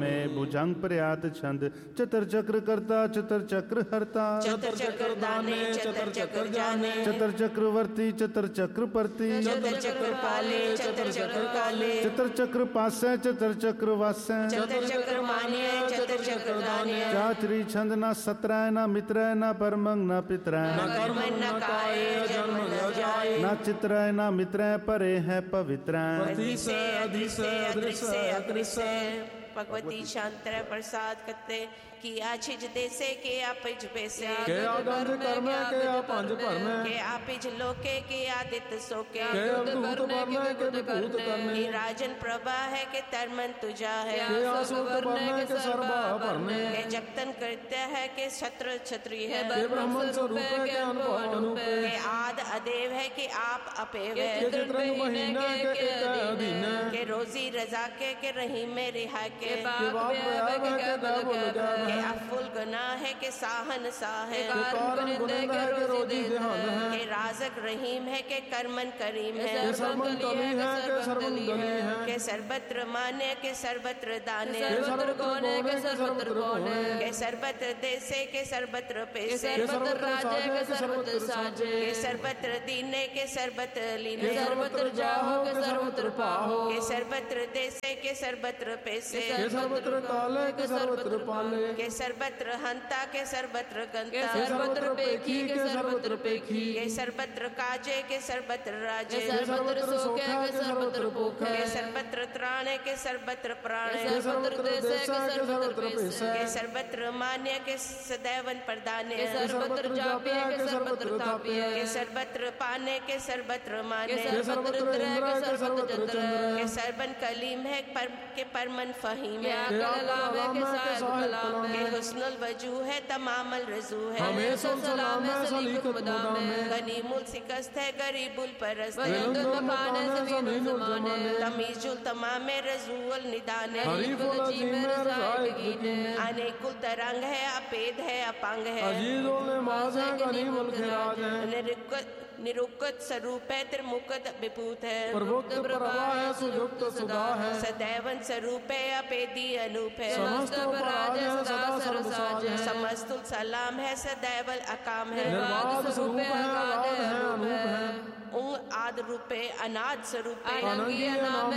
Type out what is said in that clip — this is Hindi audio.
में भुजंग प्रयात छंद चतर चक्र करता चतर चक्र हरता चतर चक्र दाने चतर चक्र जाने चतर चक्रवर्ती चतर चक्र परती चतर चक्र पाले चतर चक्र काले चतर चक्र पासै चतर चक्र वासै चतर चक्र मान्य चतर चक्र दान्य चातरी छंद न सत्रय न मित्रय न परमंग न पितरय न कर्म न काय जन्म न जाए न चित्रय न मित्रय परे है पवित्र से अदृश्य अकृष्य भगवती शांतर प्रसाद करते कि आछिज देसे के आपिज बेसे के आगंध कर्म के आपंज भरम के आपिज लोके के आदित्य सोके के अवधूत वर्ण के विभूत करने कि राजन प्रभा है के तरमन तुझा है के आसूत वर्ण के सर्वा भरने के जगतन कृत्य है के छत्र छत्री है के ब्राह्मण स्वरूप के अनुभव अनूप के आद अदेव है कि आप अपेव है के चित्रंग महीना के अधीन के रोजी रजा के रही में रिहा के बाप व्याव है के दाबुल जाब के अफुल गुनाह है के साहन साह है के कारण गुणंद है के रोजी देहान है के राजक रहीम है के कर्मन करीम है के सर्वं तली है के सर्वं गली है के सर्वत्र मान्य के सर्वत्र दान्य के सर्वत्र कौन है के सर्वत्र कौन है के सर्वत्र देसे के सर्वत्र पेसे के सर्वत्र साजे के सर्वत्र साजे के सर्वत्र दीने के सर्वत्र लीने के सर्वत्र जाहो के सर्वत्र पाहो के सर्वत्र देसे के सर्वत्र पेसे के सर्वत्र काले के सर्वत्र पाले के सर्वत्र हंता के सर्वत्र के गंता सर्वत्र पेखी के सर्वत्र पेखी के सर्वत्र काजे के सर्वत्र राजे के सर्वत्र सोखे के सर्वत्र पोखे के सर्वत्र त्राणे के सर्वत्र प्राणे के सर्वत्र देशा के सर्वत्र पेशा के सर्वत्र मान्य के सदैवन प्रदान्य के सर्वत्र जाप्य के सर्वत्र ताप्य के सर्वत्र पाने के सर्वत्र माने के सर्वत्र इंद्र के सर्वत्र चंद्र के सर्वन कलीम है के परमन फहीम है के कलाम के साहिब के हुस्नुल वजू है तमामल रजू है हमें सलाम है सलीक मुदाम है गनीमुल सिकस्त है गरीबुल परस्त है वेलुल मकान है जमीनुल जमाने तमीजुल तमाम रजूल निदान है हरीफुल अजीम है रज़ाइक अनेकुल तरंग है अपेद है अपांग है अजीजुल नमाज है गनीमुल खिराज है निरुक्त स्वरूप है त्रिमुक्त विभूत है प्रभुक्त प्रभा है सुयुक्त सुधा है सदैवन स्वरूप है अपेदी अनूप है समस्त पराज है सदा सर्वसाज है समस्तुल सलाम है सदैवल अकाम है निर्वाद स्वरूप है आगाध है अनूप है आद रूपे अनाद स्वरूप अनंगी नाम